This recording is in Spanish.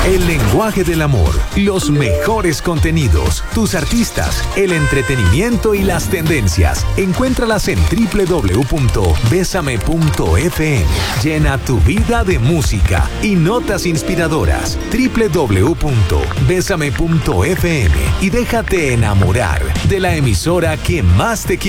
El lenguaje del amor, los mejores contenidos, tus artistas, el entretenimiento y las tendencias. Encuéntralas en www.besame.fm. Llena tu vida de música y notas inspiradoras. www.besame.fm y déjate enamorar de la emisora que más te quiere.